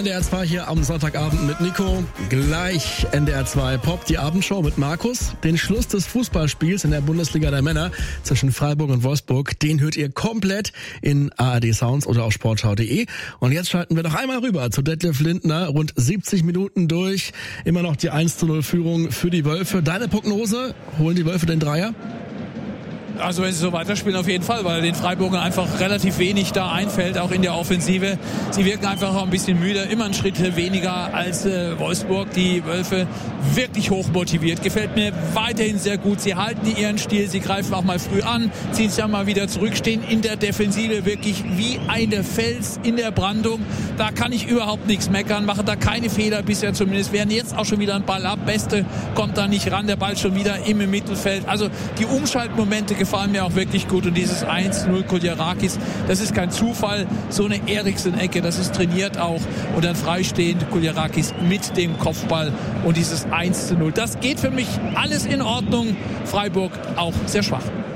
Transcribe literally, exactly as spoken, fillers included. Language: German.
N D R zwei hier am Sonntagabend mit Nico. Gleich N D R zwei Pop, die Abendshow mit Markus. Den Schluss des Fußballspiels in der Bundesliga der Männer zwischen Freiburg und Wolfsburg, den hört ihr komplett in A R D Sounds oder auf sportschau punkt de. Und jetzt schalten wir noch einmal rüber zu Detlef Lindner. Rund siebzig Minuten durch. Immer noch die eins zu null Führung für die Wölfe. Deine Prognose? Holen die Wölfe den Dreier? Also wenn sie so weiterspielen, auf jeden Fall, weil den Freiburgern einfach relativ wenig da einfällt, auch in der Offensive. Sie wirken einfach auch ein bisschen müde, immer einen Schritt weniger als äh, Wolfsburg. Die Wölfe wirklich hoch motiviert. Gefällt mir weiterhin sehr gut. Sie halten ihren Stil, sie greifen auch mal früh an, ziehen sich dann mal wieder zurück, stehen in der Defensive wirklich wie eine Fels in der Brandung. Da kann ich überhaupt nichts meckern, machen da keine Fehler bisher zumindest. Werden jetzt auch schon wieder ein Ball ab. Beste kommt da nicht ran, der Ball schon wieder im Mittelfeld. Also die Umschaltmomente gefallen mir auch wirklich gut und dieses eins zu null Kuljarakis, das ist kein Zufall, so eine Eriksen-Ecke, das ist trainiert auch und dann freistehend Kuljarakis mit dem Kopfball und dieses eins zu null, das geht für mich alles in Ordnung, Freiburg auch sehr schwach.